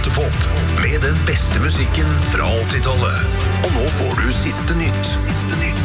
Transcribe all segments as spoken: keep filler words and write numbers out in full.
Teaterpop med den beste musikken fra åttitallet. Og nå får du siste nytt. Siste nytt.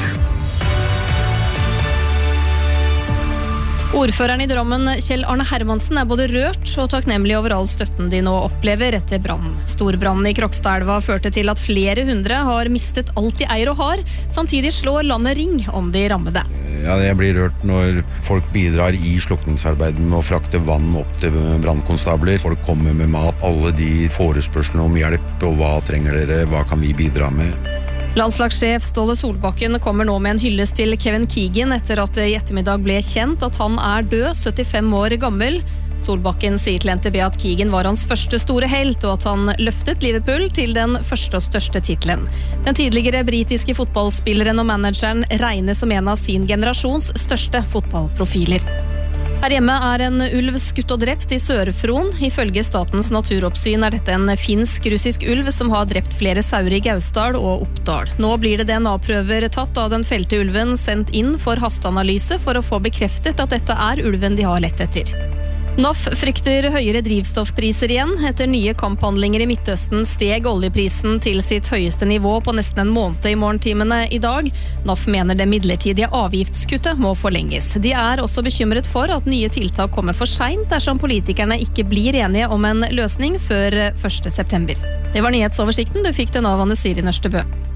Ordføreren i Drammen, Kjell Arne Hermansen, er både rørt og takknemlig over all støtten de nå opplever etter brannen. Storbrannen i Krokstadelva førte til at flere hundre har mistet alt de eier og har. Samtidig slår landet ring om de rammede. Ja, jeg blir rørt når folk bidrar i slukningsarbeidet med å frakte vann opp til brannkonstabler. Folk kommer med mat, alle de forespørslene om hjelp, og hva trenger dere, hva kan vi bidra med? Landslagssjef Ståle Solbakken kommer nå med en hyllest til Kevin Keegan etter at det i ettermiddag ble kjent at han er død, syttifem år gammel. Solbakken sier til N T B at Keegan var hans første store helt, og at han løftet Liverpool til den første og største titlen. Den tidligere britiske fotballspilleren og manageren regnes som en av sin generasjons største fotballprofiler. Her hjemme er en ulv skutt og drept i Sør-Fron. Ifølge Statens naturoppsyn er dette en finsk-russisk ulv som har drept flere sauer i Gausdal og Oppdal. Nå blir det D N A-prøver tatt av den felte ulven sendt inn for hasteanalyse for å få bekreftet at dette er ulven de har lett etter. N A F frykter høyere drivstoffpriser igjen. Etter nye kamphandlinger i Midtøsten steg oljeprisen til sitt høyeste nivå på nesten en måned i morgentimene i dag. N A F mener det midlertidige avgiftskuttet må forlenges. De er også bekymret for at nye tiltak kommer for sent dersom politikerne ikke blir enige om en løsning før første september. Det var nyhetsoversikten. Du fikk den av Anne Siri Nørstebø.